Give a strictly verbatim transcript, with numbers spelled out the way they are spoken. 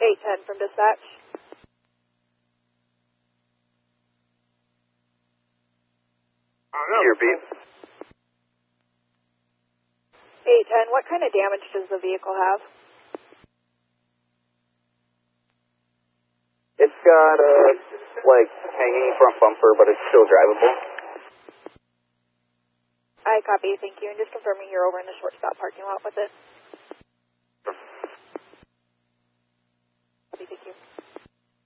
eight ten from dispatch. Here, Pete. eight ten, what kind of damage does the vehicle have? It's got a, like, hanging front bumper, but it's still drivable. I copy, thank you, and just confirming you're over in the short stop parking lot with it.